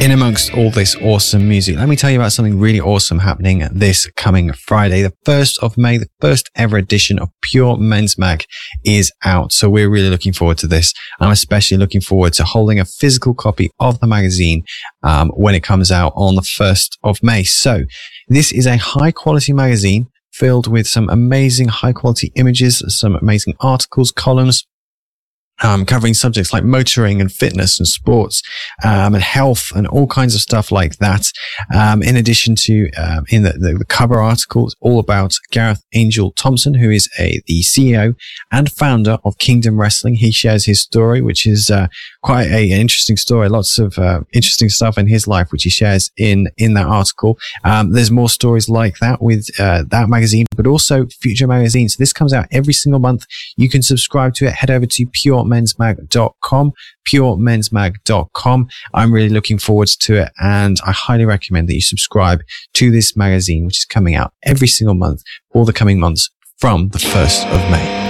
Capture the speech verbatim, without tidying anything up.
In amongst all this awesome music, let me tell you about something really awesome happening this coming Friday, the first of May. The first ever edition of Pure Men's Mag is out. So we're really looking forward to this. I'm especially looking forward to holding a physical copy of the magazine um, when it comes out on the first of May. So this is a high quality magazine filled with some amazing high quality images, some amazing articles, columns, Um, covering subjects like motoring and fitness and sports, um, and health and all kinds of stuff like that. Um, in addition to, um, in the, the, the cover article, it's all about Gareth Angel Thompson, who is a, the C E O and founder of Kingdom Wrestling. He shares his story, which is, uh, quite a, an interesting story. Lots of, uh, interesting stuff in his life, which he shares in, in that article. Um, there's more stories like that with, uh, that magazine, but also future magazines. So this comes out every single month. You can subscribe to it. Head over to pure mens mag dot com, pure mens mag dot com. I'm really looking forward to it, and I highly recommend that you subscribe to this magazine, which is coming out every single month for the coming months from the first of May.